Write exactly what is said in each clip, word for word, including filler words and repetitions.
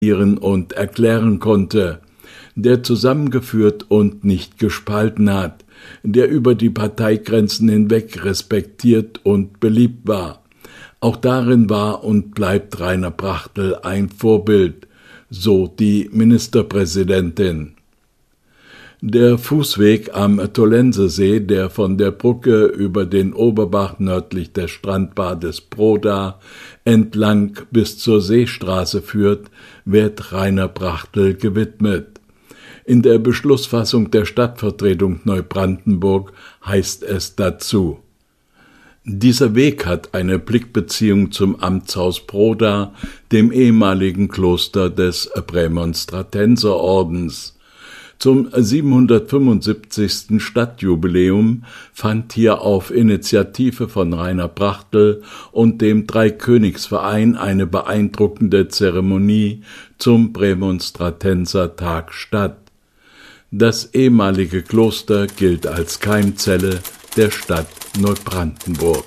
und erklären konnte, der zusammengeführt und nicht gespalten hat, der über die Parteigrenzen hinweg respektiert und beliebt war. Auch darin war und bleibt Rainer Brachtel ein Vorbild, so die Ministerpräsidentin. Der Fußweg am Tollensesee, der von der Brücke über den Oberbach nördlich des Strandbades Proda entlang bis zur Seestraße führt, wird Rainer Brachtel gewidmet. In der Beschlussfassung der Stadtvertretung Neubrandenburg heißt es dazu: Dieser Weg hat eine Blickbeziehung zum Amtshaus Proda, dem ehemaligen Kloster des Prämonstratenserordens. Zum siebenhundertfünfundsiebzigsten Stadtjubiläum fand hier auf Initiative von Rainer Brachtel und dem Dreikönigsverein eine beeindruckende Zeremonie zum Prämonstratensertag statt. Das ehemalige Kloster gilt als Keimzelle der Stadt Neubrandenburg.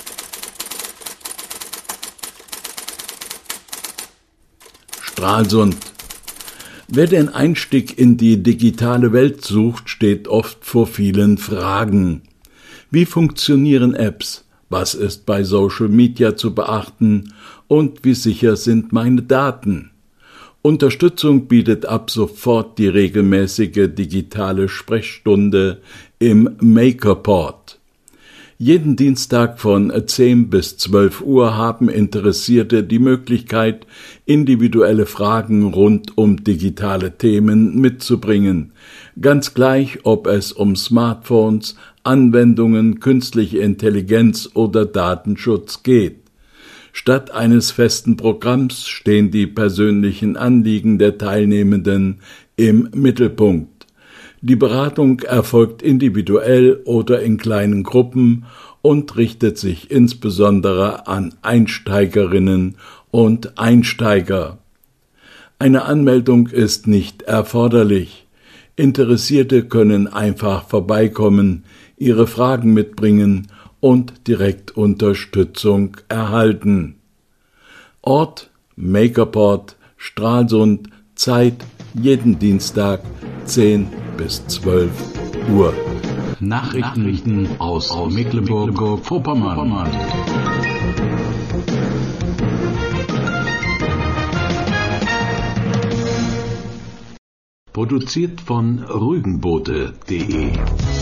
Stralsund. Wer den Einstieg in die digitale Welt sucht, steht oft vor vielen Fragen. Wie funktionieren Apps? Was ist bei Social Media zu beachten? Und wie sicher sind meine Daten? Unterstützung bietet ab sofort die regelmäßige digitale Sprechstunde im MakerPort. Jeden Dienstag von zehn bis zwölf Uhr haben Interessierte die Möglichkeit, individuelle Fragen rund um digitale Themen mitzubringen, ganz gleich, ob es um Smartphones, Anwendungen, künstliche Intelligenz oder Datenschutz geht. Statt eines festen Programms stehen die persönlichen Anliegen der Teilnehmenden im Mittelpunkt. Die Beratung erfolgt individuell oder in kleinen Gruppen und richtet sich insbesondere an Einsteigerinnen und Einsteiger. Eine Anmeldung ist nicht erforderlich. Interessierte können einfach vorbeikommen, ihre Fragen mitbringen und direkt Unterstützung erhalten. Ort: MakerPort, Stralsund, Zeit: jeden Dienstag zehn bis zwölf Uhr. Nachrichten aus Mecklenburg-Vorpommern. Produziert von Rügenboote punkt de